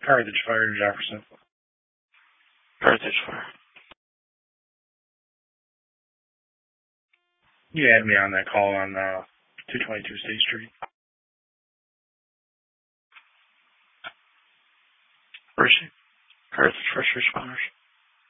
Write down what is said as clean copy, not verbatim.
Carthage Fire, Jefferson. Carthage Fire. You had me on that call on 222 State Street. Where is she? Carthage First Responders.